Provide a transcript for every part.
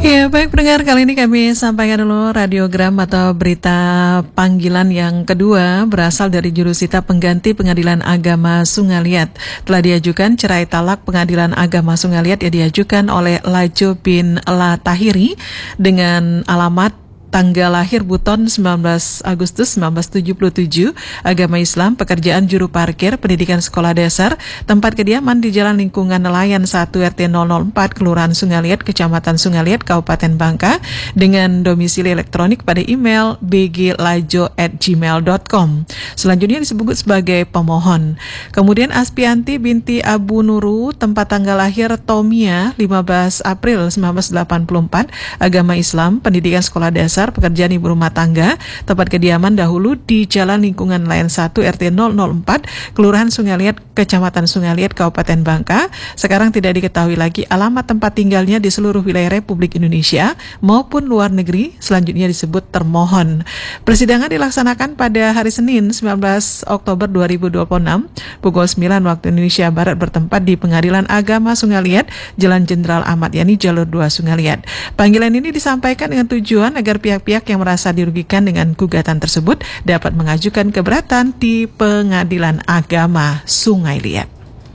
Ya, baik pendengar, kali ini kami sampaikan dulu radiogram atau berita panggilan yang kedua berasal dari jurusita pengganti Pengadilan Agama Sungaliat. Telah diajukan cerai talak Pengadilan Agama Sungaliat yang diajukan oleh Lajo bin Latahiri dengan alamat tanggal lahir Buton 19 Agustus 1977, agama Islam, pekerjaan juru parkir, pendidikan sekolah dasar, tempat kediaman di Jalan Lingkungan Nelayan 1 RT 004, Kelurahan Sungaliat, Kecamatan Sungaliat, Kabupaten Bangka, dengan domisili elektronik pada email bglajo@gmail.com. Selanjutnya disebut sebagai pemohon. Kemudian Aspianti binti Abu Nuru, tempat tanggal lahir Tomia 15 April 1984, agama Islam, pendidikan sekolah dasar, pekerjaan ibu rumah tangga, tempat kediaman dahulu di Jalan Lingkungan Nelayan 1 RT 004, Kelurahan Sungaliat, Kecamatan Sungaliat, Kabupaten Bangka. Sekarang tidak diketahui lagi alamat tempat tinggalnya di seluruh wilayah Republik Indonesia maupun luar negeri. Selanjutnya disebut termohon. Persidangan dilaksanakan pada hari Senin 19 Oktober 2026 pukul 9 waktu Indonesia Barat bertempat di Pengadilan Agama Sungaliat, Jalan Jenderal Ahmad Yani, Jalur 2 Sungaliat. Panggilan ini disampaikan dengan tujuan agar pihak-pihak yang merasa dirugikan dengan gugatan tersebut dapat mengajukan keberatan di Pengadilan Agama Sungaliat.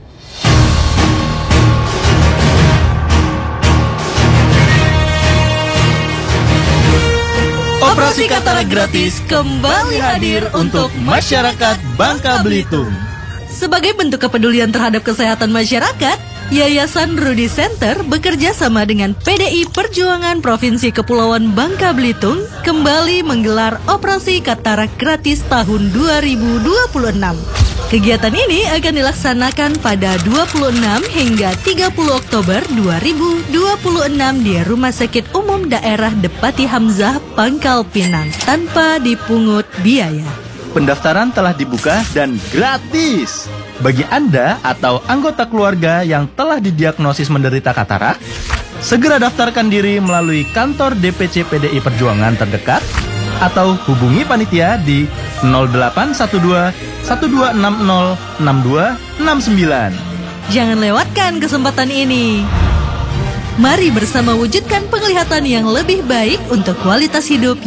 Operasi Katarak gratis kembali hadir untuk masyarakat Bangka Belitung. Sebagai bentuk kepedulian terhadap kesehatan masyarakat, Yayasan Rudi Center bekerja sama dengan PDI Perjuangan Provinsi Kepulauan Bangka Belitung kembali menggelar Operasi Katarak gratis tahun 2026. Kegiatan ini akan dilaksanakan pada 26 hingga 30 Oktober 2026 di Rumah Sakit Umum Daerah Depati Hamzah, Pangkal Pinang, tanpa dipungut biaya. Pendaftaran telah dibuka dan gratis. Bagi Anda atau anggota keluarga yang telah didiagnosis menderita katarak, segera daftarkan diri melalui kantor DPC PDI Perjuangan terdekat atau hubungi panitia di 0812 1260 6269. Jangan lewatkan kesempatan ini. Mari bersama wujudkan penglihatan yang lebih baik untuk kualitas hidup